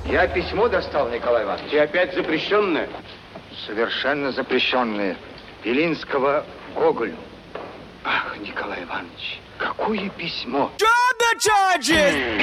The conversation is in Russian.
Я письмо достал, Николай Иванович. И опять запрещенное? Совершенно запрещенное. Белинского Гоголю. Ах, Николай Иванович, какое письмо!